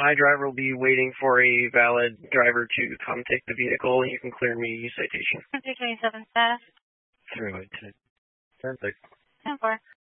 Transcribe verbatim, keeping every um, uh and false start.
My driver will be waiting for a valid driver to come take the vehicle, and you can clear me citation. two twenty-seven status. Three, ten, ten, six. ten four.